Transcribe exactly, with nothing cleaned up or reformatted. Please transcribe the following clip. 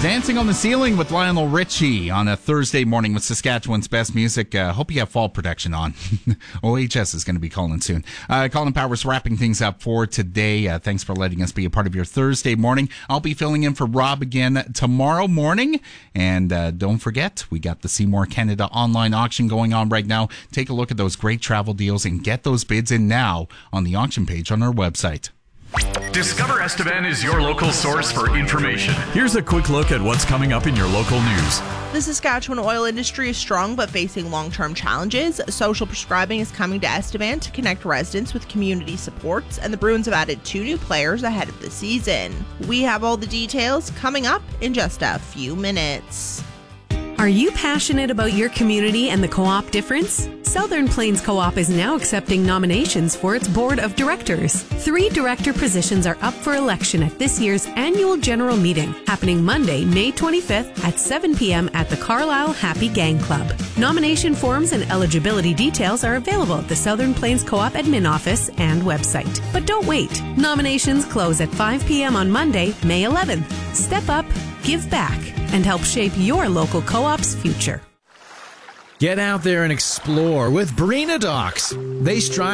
Dancing on the Ceiling with Lionel Richie on a Thursday morning with Saskatchewan's best music. Uh, hope you have fall protection on. O H S is going to be calling soon. Uh, Colin Powers wrapping things up for today. Uh, thanks for letting us be a part of your Thursday morning. I'll be filling in for Rob again tomorrow morning. And uh, don't forget, we got the Seymour Canada online auction going on right now. Take a look at those great travel deals and get those bids in now on the auction page on our website. Discover Estevan is your local source for information. Here's a quick look at what's coming up in your local news. The Saskatchewan oil industry is strong but facing long-term challenges. Social prescribing is coming to Estevan to connect residents with community supports, and the Bruins have added two new players ahead of the season. We have all the details coming up in just a few minutes. Are you passionate about your community and the co-op difference? Southern Plains Co-op is now accepting nominations for its board of directors. Three director positions are up for election at this year's annual general meeting, happening Monday, May twenty-fifth at seven p.m. at the Carlisle Happy Gang Club. Nomination forms and eligibility details are available at the Southern Plains Co-op admin office and website. But don't wait. Nominations close at five p.m. on Monday, May eleventh. Step up, give back, and help shape your local co-op's future. Get out there and explore with Barina Docks. They strive